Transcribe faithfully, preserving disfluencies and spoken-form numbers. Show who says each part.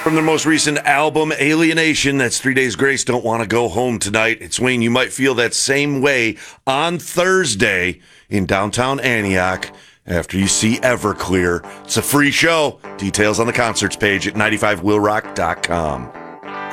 Speaker 1: From their most recent album, Alienation, that's Three Days Grace, Don't Want to Go Home Tonight. It's Wayne, you might feel that same way on Thursday in downtown Antioch after you see Everclear. It's a free show. Details on the concerts page at ninety five will rock dot com.